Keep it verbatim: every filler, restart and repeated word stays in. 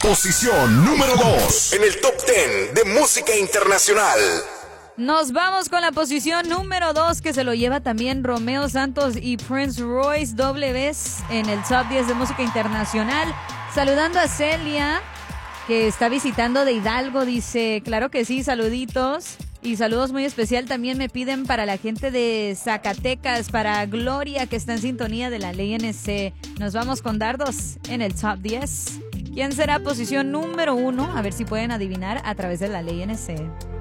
Posición número dos en el top diez de música internacional. Nos vamos con la posición número dos, que se lo lleva también Romeo Santos y Prince Royce, doble vez en el top diez de música internacional. Saludando a Celia, que está visitando de Hidalgo, dice, claro que sí, saluditos. Y saludos muy especial también me piden para la gente de Zacatecas, para Gloria, que está en sintonía de la Ley N C. Nos vamos con dardos en el top diez. ¿Quién será posición número uno? A ver si pueden adivinar a través de la Ley N C.